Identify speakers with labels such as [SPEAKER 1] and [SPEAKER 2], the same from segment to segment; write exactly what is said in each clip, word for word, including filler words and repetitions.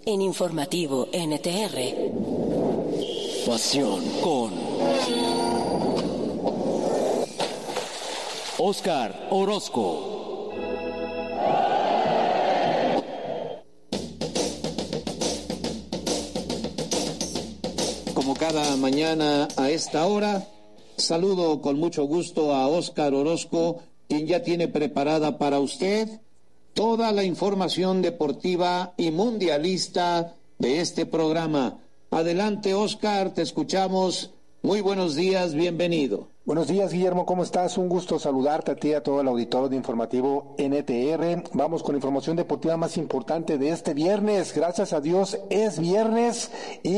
[SPEAKER 1] en Informativo N T R.
[SPEAKER 2] Pasión con Óscar Orozco.
[SPEAKER 3] Como cada mañana a esta hora, saludo con mucho gusto a Óscar Orozco, quien ya tiene preparada para usted toda la información deportiva y mundialista de este programa. Adelante, Óscar, te escuchamos. Muy buenos días, bienvenido.
[SPEAKER 4] Buenos días, Guillermo, ¿cómo estás? Un gusto saludarte a ti y a todo el auditorio de Informativo N T R. Vamos con la información deportiva más importante de este viernes. Gracias a Dios es viernes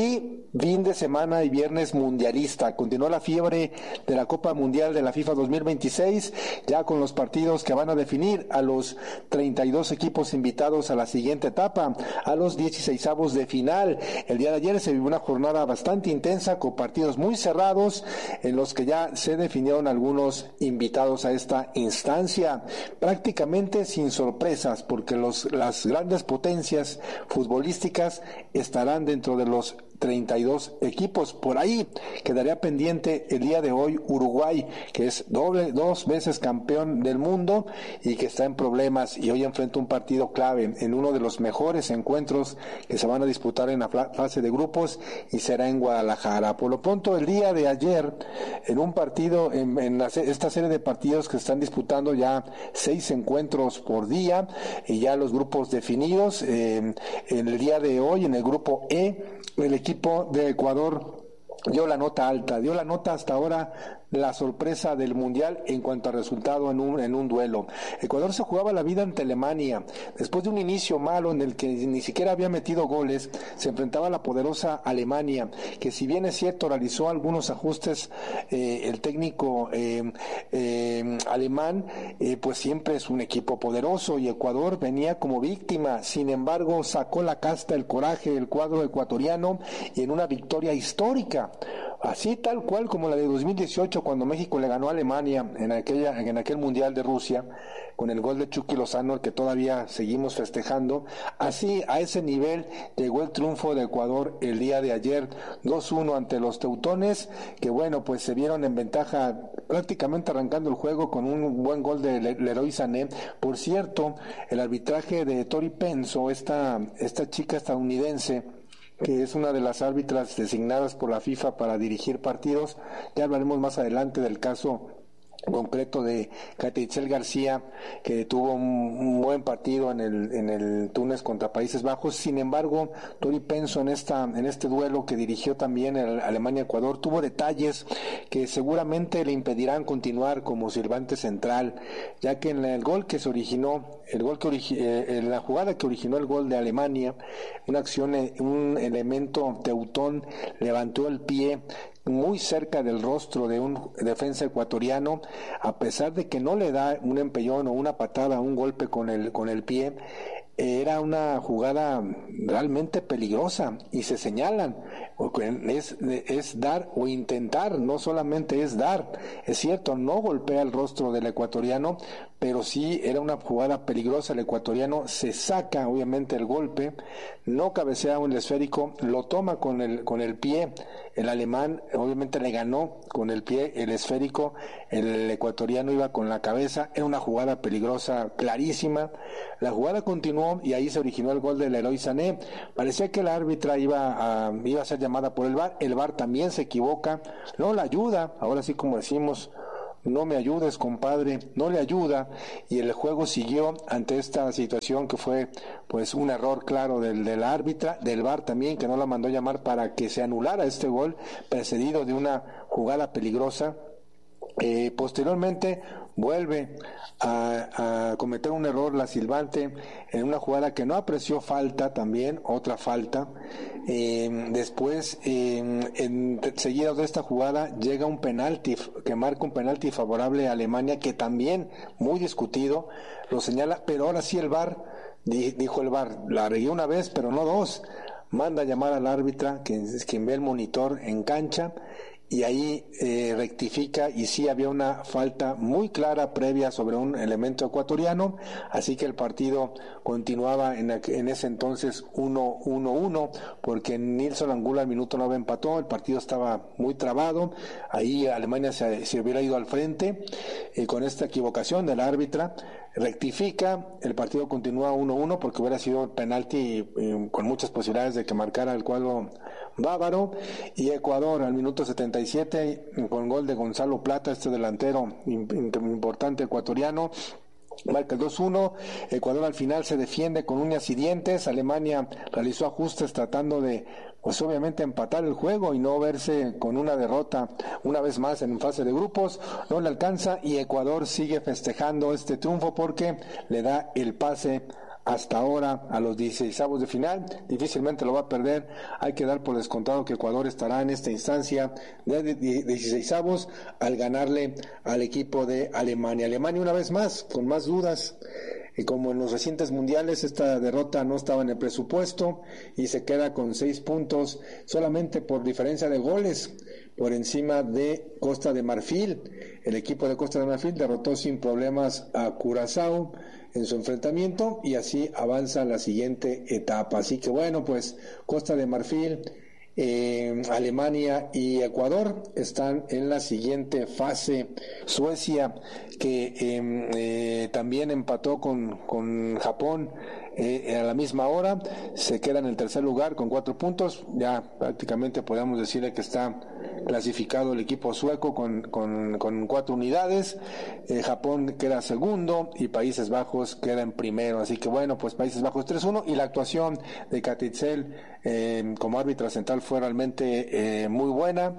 [SPEAKER 4] y fin de semana y viernes mundialista. Continuó la fiebre de la Copa Mundial de la FIFA dos mil veintiséis, ya con los partidos que van a definir a los treinta y dos equipos invitados a la siguiente etapa, a los dieciseisavos de final. El día de ayer se vivió una jornada bastante intensa con partidos muy cerrados en los que ya se definieron algunos invitados a esta instancia, prácticamente sin sorpresas, porque los, las grandes potencias futbolísticas estarán dentro de los treinta y dos equipos. Por ahí quedaría pendiente el día de hoy Uruguay, que es doble, dos veces campeón del mundo y que está en problemas, y hoy enfrenta un partido clave en uno de los mejores encuentros que se van a disputar en la fase de grupos, y será en Guadalajara. Por lo pronto, el día de ayer, en un partido, en, en la, esta serie de partidos que están disputando ya seis encuentros por día y ya los grupos definidos, eh, en el día de hoy en el grupo E, el equipo de Ecuador dio la nota alta, dio la nota hasta ahora la sorpresa del Mundial en cuanto a resultado en un, en un duelo. Ecuador se jugaba la vida ante Alemania. Después de un inicio malo en el que ni siquiera había metido goles, se enfrentaba a la poderosa Alemania, que si bien es cierto realizó algunos ajustes eh, el técnico eh, eh, alemán, eh, pues siempre es un equipo poderoso, y Ecuador venía como víctima. Sin embargo, sacó la casta, el coraje del cuadro ecuatoriano, y en una victoria histórica, así tal cual como la de dos mil dieciocho, cuando México le ganó a Alemania en aquella en aquel Mundial de Rusia, con el gol de Chucky Lozano, el que todavía seguimos festejando. Así, a ese nivel llegó el triunfo de Ecuador el día de ayer, dos uno ante los teutones, que bueno, pues se vieron en ventaja prácticamente arrancando el juego con un buen gol de Leroy Sané. Por cierto, el arbitraje de Tori Penso, esta, esta chica estadounidense, que es una de las árbitras designadas por la FIFA para dirigir partidos. Ya hablaremos más adelante del caso concreto de Cateitzel García, que tuvo un, un buen partido en el en el Túnez contra Países Bajos. Sin embargo, Tori Penso en esta en este duelo que dirigió también el Alemania-Ecuador tuvo detalles que seguramente le impedirán continuar como silbante central, ya que en el gol que se originó, el gol que origi- eh, en la jugada que originó el gol de Alemania, una acción, un elemento teutón levantó el pie muy cerca del rostro de un defensa ecuatoriano, a pesar de que no le da un empellón o una patada, un golpe con el con el pie. Era una jugada realmente peligrosa y se señalan, es, es dar o intentar, no solamente es dar. Es cierto, no golpea el rostro del ecuatoriano, pero sí era una jugada peligrosa. El ecuatoriano se saca obviamente el golpe, no cabecea un esférico, lo toma con el con el pie. El alemán obviamente le ganó con el pie el esférico, el ecuatoriano iba con la cabeza. Era una jugada peligrosa, clarísima. La jugada continuó y ahí se originó el gol de Leroy Sané. Parecía que la árbitra iba a, iba a ser llamada por el V A R. El V A R también se equivoca, no la ayuda, ahora sí como decimos, no me ayudes, compadre, no le ayuda, y el juego siguió ante esta situación que fue pues un error claro del, del árbitra, del V A R también, que no la mandó llamar para que se anulara este gol, precedido de una jugada peligrosa. Eh, posteriormente vuelve a, a cometer un error la silbante en una jugada que no apreció falta, también otra falta. Eh, después, eh, en, seguido de esta jugada, llega un penalti que marca un penalti favorable a Alemania, que también muy discutido, lo señala, pero ahora sí el V A R, di, dijo el V A R, la regué una vez, pero no dos. Manda a llamar al árbitra, que es quien ve el monitor en cancha, y ahí eh, rectifica y sí había una falta muy clara previa sobre un elemento ecuatoriano, así que el partido continuaba en, en ese entonces uno uno, porque Nilson Angulo al minuto nueve empató, el partido estaba muy trabado, ahí Alemania se, se hubiera ido al frente, eh, con esta equivocación del árbitra, rectifica, el partido continúa uno uno porque hubiera sido penalti eh, con muchas posibilidades de que marcara el cuadro bávaro, y Ecuador al minuto setenta y siete con gol de Gonzalo Plata, este delantero importante ecuatoriano, marca el dos uno. Ecuador al final se defiende con uñas y dientes. Alemania realizó ajustes tratando de, pues obviamente, empatar el juego y no verse con una derrota una vez más en fase de grupos. No le alcanza y Ecuador sigue festejando este triunfo porque le da el pase hasta ahora a los dieciseisavos de final. Difícilmente lo va a perder. Hay que dar por descontado que Ecuador estará en esta instancia de dieciseisavos al ganarle al equipo de Alemania. Alemania una vez más con más dudas, y como en los recientes mundiales esta derrota no estaba en el presupuesto y se queda con seis puntos solamente por diferencia de goles por encima de Costa de Marfil. El equipo de Costa de Marfil derrotó sin problemas a Curazao en su enfrentamiento y así avanza a la siguiente etapa. Así que bueno, pues Costa de Marfil, eh, Alemania y Ecuador están en la siguiente fase. Suecia, que eh, eh, también empató con, con Japón eh, a la misma hora, se queda en el tercer lugar con cuatro puntos. Ya prácticamente podemos decirle que está clasificado el equipo sueco con, con, con cuatro unidades. eh, Japón queda segundo y Países Bajos queda en primero, así que bueno, pues Países Bajos tres uno, y la actuación de Katitzel eh, como árbitra central fue realmente eh, muy buena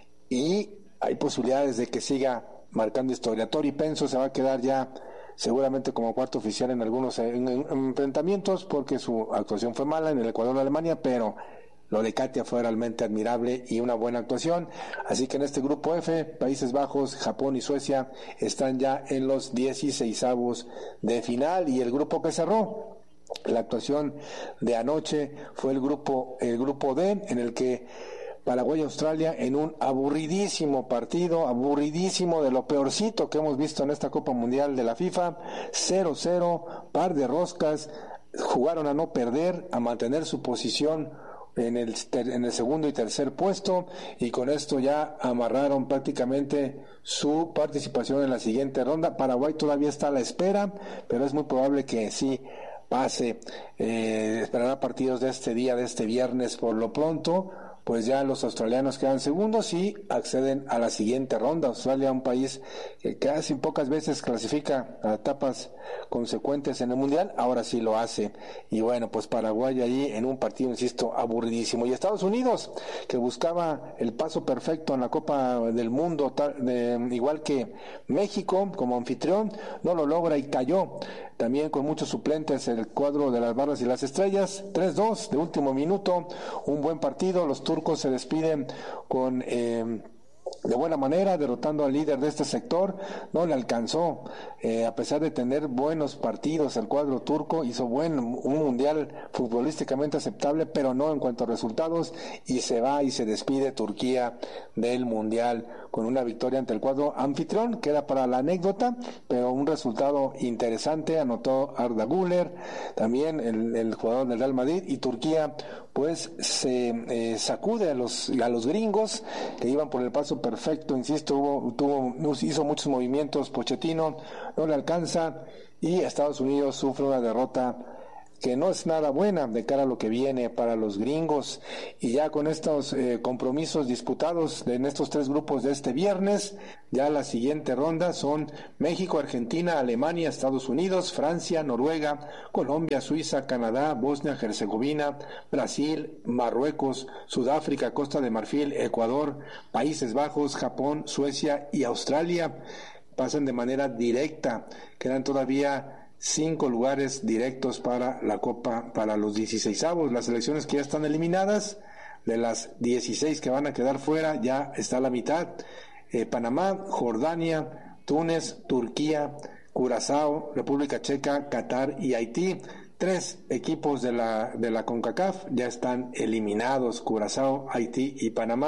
[SPEAKER 4] y hay posibilidades de que siga marcando historia. Tori Penso se va a quedar ya seguramente como cuarto oficial en algunos en, en, en enfrentamientos porque su actuación fue mala en el Ecuador-Alemania, pero lo de Katia fue realmente admirable y una buena actuación. Así que en este grupo F, Países Bajos, Japón y Suecia están ya en los dieciseisavos de final. Y el grupo que cerró la actuación de anoche fue el grupo, el grupo D, en el que Paraguay y Australia, en un aburridísimo partido, aburridísimo, de lo peorcito que hemos visto en esta Copa Mundial de la FIFA, cero cero, par de roscas, jugaron a no perder, a mantener su posición en el, en el segundo y tercer puesto, y con esto ya amarraron prácticamente su participación en la siguiente ronda. Paraguay todavía está a la espera, pero es muy probable que sí pase. Eh, esperará partidos de este día, de este viernes. Por lo pronto, pues ya los australianos quedan segundos y acceden a la siguiente ronda. Australia, un país que casi pocas veces clasifica a etapas consecuentes en el Mundial, ahora sí lo hace. Y bueno, pues Paraguay allí en un partido, insisto, aburridísimo. Y Estados Unidos, que buscaba el paso perfecto en la Copa del Mundo, tal, de, igual que México como anfitrión, no lo logra y cayó. También con muchos suplentes el cuadro de las barras y las estrellas, tres dos de último minuto, un buen partido. Los turcos se despiden con eh, de buena manera, derrotando al líder de este sector. No le alcanzó, eh, a pesar de tener buenos partidos, el cuadro turco hizo buen, un mundial futbolísticamente aceptable, pero no en cuanto a resultados, y se va y se despide Turquía del mundial con una victoria ante el cuadro anfitrión. Queda para la anécdota, pero un resultado interesante. Anotó Arda Güler, también el, el jugador del Real Madrid, y Turquía pues se eh, sacude a los, a los gringos que iban por el paso perfecto. Insisto, hubo, tuvo, hizo muchos movimientos Pochettino, no le alcanza, y Estados Unidos sufre una derrota que no es nada buena de cara a lo que viene para los gringos. Y ya con estos eh, compromisos disputados en estos tres grupos de este viernes, ya la siguiente ronda son México, Argentina, Alemania, Estados Unidos, Francia, Noruega, Colombia, Suiza, Canadá, Bosnia, Herzegovina, Brasil, Marruecos, Sudáfrica, Costa de Marfil, Ecuador, Países Bajos, Japón, Suecia y Australia. Pasan de manera directa. Quedan todavía cinco lugares directos para la Copa, para los dieciseisavos. Las selecciones que ya están eliminadas, de las dieciséis que van a quedar fuera, ya está la mitad. Eh, Panamá, Jordania, Túnez, Turquía, Curazao, República Checa, Qatar y Haití. Tres equipos de la, de la CONCACAF ya están eliminados: Curazao, Haití y Panamá.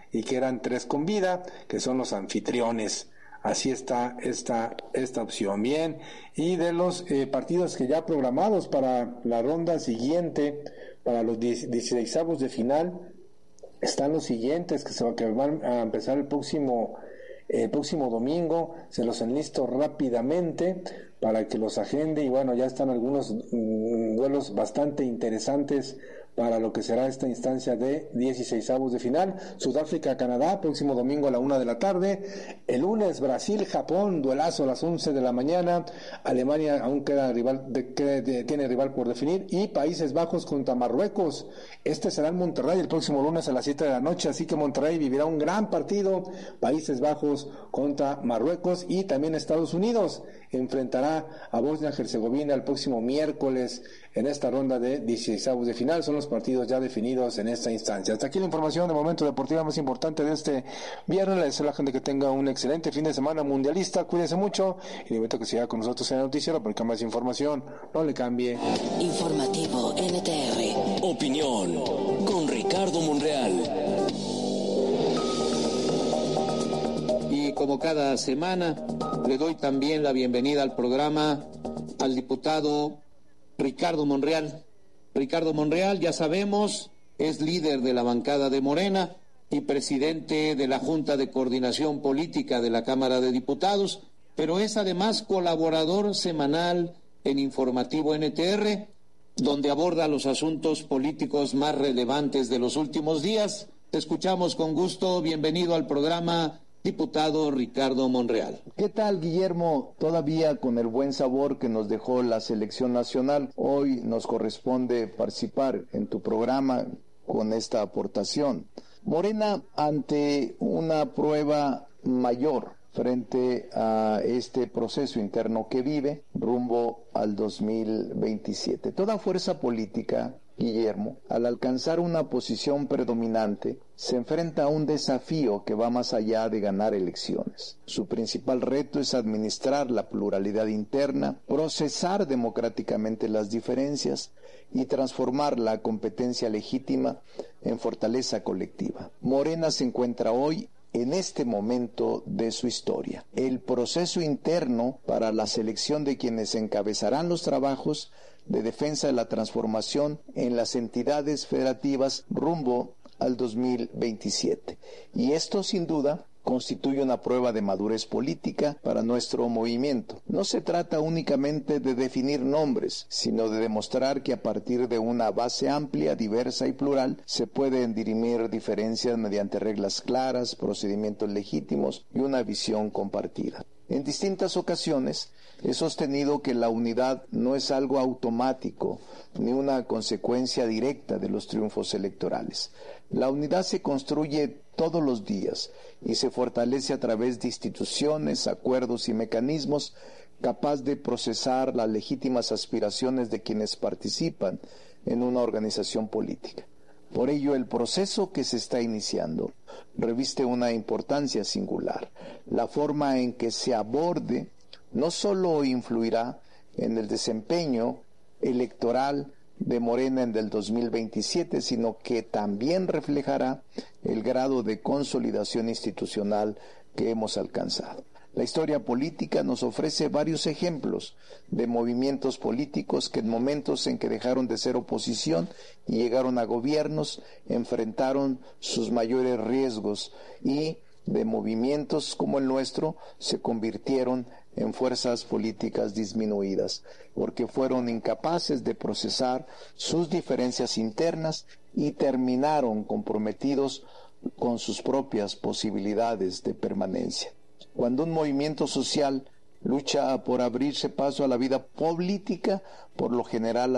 [SPEAKER 4] y que eran tres con vida, que son los anfitriones. Así está esta, esta opción. Bien, y de los eh, partidos que ya programados para la ronda siguiente, para los dieciseisavos de final, están los siguientes que, se, que van a empezar el próximo, el próximo domingo. Se los enlisto rápidamente para que los agende, y bueno, ya están algunos mm, duelos bastante interesantes para lo que será esta instancia de dieciseisavos de final. Sudáfrica, Canadá, próximo domingo a la una de la tarde. El lunes, Brasil, Japón, duelazo a las once de la mañana. Alemania aún queda rival, de, que de, tiene rival por definir. Y Países Bajos contra Marruecos. Este será en Monterrey el próximo lunes a las siete de la noche, así que Monterrey vivirá un gran partido. Países Bajos contra Marruecos, y también Estados Unidos enfrentará a Bosnia-Herzegovina el próximo miércoles en esta ronda de dieciseisavos de final. Son los partidos ya definidos en esta instancia. Hasta aquí la información de momento deportiva más importante de este viernes. Le deseo a la gente que tenga un excelente fin de semana mundialista. Cuídense mucho y le invito a que siga con nosotros en el noticiero porque más información no le cambie.
[SPEAKER 1] Informativo N T R.
[SPEAKER 2] Opinión con Ricardo Monreal.
[SPEAKER 3] Y como cada semana, le doy también la bienvenida al programa al diputado Ricardo Monreal. Ricardo Monreal, ya sabemos, es líder de la bancada de Morena y presidente de la Junta de Coordinación Política de la Cámara de Diputados, pero es además colaborador semanal en Informativo N T R, donde aborda los asuntos políticos más relevantes de los últimos días. Te escuchamos con gusto. Bienvenido al programa, diputado Ricardo Monreal.
[SPEAKER 5] ¿Qué tal, Guillermo? Todavía con el buen sabor que nos dejó la selección nacional, hoy nos corresponde participar en tu programa con esta aportación. Morena ante una prueba mayor frente a este proceso interno que vive rumbo al dos mil veintisiete. Toda fuerza política, Guillermo, al alcanzar una posición predominante, se enfrenta a un desafío que va más allá de ganar elecciones. Su principal reto es administrar la pluralidad interna, procesar democráticamente las diferencias y transformar la competencia legítima en fortaleza colectiva. Morena se encuentra hoy en este momento de su historia. El proceso interno para la selección de quienes encabezarán los trabajos de defensa de la transformación en las entidades federativas rumbo al dos mil veintisiete. Y esto, sin duda, constituye una prueba de madurez política para nuestro movimiento. No se trata únicamente de definir nombres, sino de demostrar que a partir de una base amplia, diversa y plural, se pueden dirimir diferencias mediante reglas claras, procedimientos legítimos y una visión compartida. En distintas ocasiones he sostenido que la unidad no es algo automático ni una consecuencia directa de los triunfos electorales. La unidad se construye todos los días y se fortalece a través de instituciones, acuerdos y mecanismos capaz de procesar las legítimas aspiraciones de quienes participan en una organización política. Por ello, el proceso que se está iniciando reviste una importancia singular. La forma en que se aborde no solo influirá en el desempeño electoral de Morena en el dos mil veintisiete, sino que también reflejará el grado de consolidación institucional que hemos alcanzado. La historia política nos ofrece varios ejemplos de movimientos políticos que en momentos en que dejaron de ser oposición y llegaron a gobiernos, enfrentaron sus mayores riesgos y de movimientos como el nuestro se convirtieron en fuerzas políticas disminuidas, porque fueron incapaces de procesar sus diferencias internas y terminaron comprometidos con sus propias posibilidades de permanencia. Cuando un movimiento social lucha por abrirse paso a la vida política, por lo general